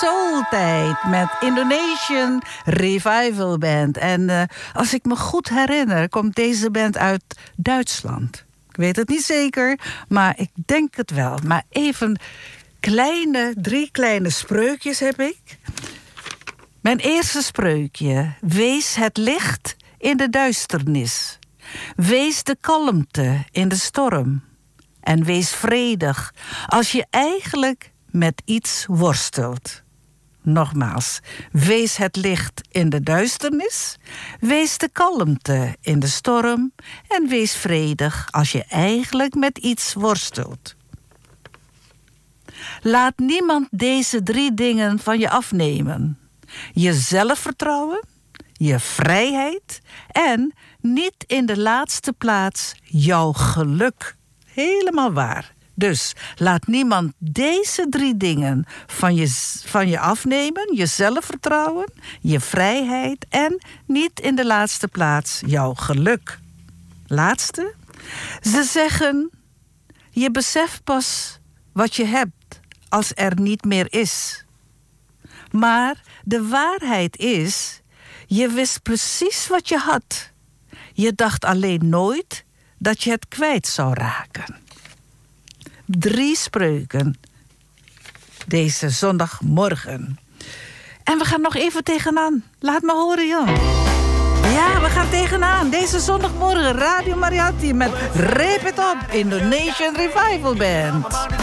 Soultijd met Indonesian Revival Band. En als ik me goed herinner, komt deze band uit Duitsland. Ik weet het niet zeker, maar ik denk het wel. Maar even 3 kleine spreukjes heb ik. Mijn eerste spreukje. Wees het licht in de duisternis. Wees de kalmte in de storm. En wees vredig als je eigenlijk met iets worstelt. Nogmaals, wees het licht in de duisternis. Wees de kalmte in de storm. En wees vredig als je eigenlijk met iets worstelt. Laat niemand deze 3 dingen van je afnemen. Je zelfvertrouwen, je vrijheid en niet in de laatste plaats jouw geluk. Helemaal waar. Dus laat niemand deze 3 dingen van je afnemen. Je zelfvertrouwen, je vrijheid en niet in de laatste plaats jouw geluk. Laatste. Ze zeggen, je beseft pas wat je hebt als er niet meer is. Maar de waarheid is, je wist precies wat je had. Je dacht alleen nooit dat je het kwijt zou raken. 3 spreuken deze zondagmorgen. En we gaan nog even tegenaan. Laat me horen, Jan. Ja, we gaan tegenaan. Deze zondagmorgen Radio Mariatti met Reep het op, Indonesian Revival Band.